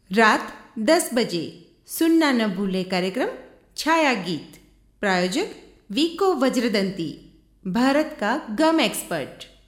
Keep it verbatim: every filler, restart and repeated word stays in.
रात दस बजे सुनना न भूले कार्यक्रम छाया गीत। प्रायोजक वीको वज्रदंती, भारत का गम एक्सपर्ट।